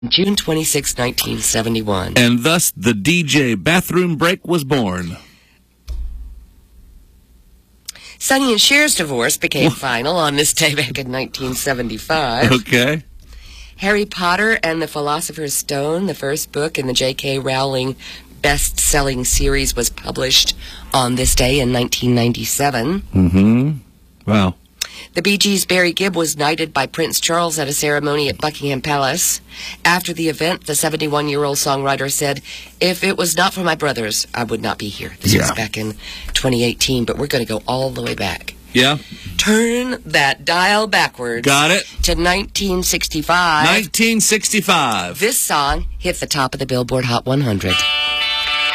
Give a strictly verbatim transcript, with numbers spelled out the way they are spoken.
June twenty-sixth, nineteen seventy-one. And thus the D J bathroom break was born. Sonny and Cher's divorce became final on this day back in nineteen seventy-five. Okay. Harry Potter and the Philosopher's Stone, the first book in the J K. Rowling best-selling series, was published on this day in nineteen ninety-seven. Mm-hmm. Wow. The Bee Gees' Barry Gibb was knighted by Prince Charles at a ceremony at Buckingham Palace. After the event, the seventy-one-year-old songwriter said, "If it was not for my brothers, I would not be here." This Yeah. was back in twenty eighteen, but we're going to go all the way back. Yeah. Turn that dial backwards. Got it. To nineteen sixty-five. nineteen sixty-five. This song hit the top of the Billboard Hot one hundred.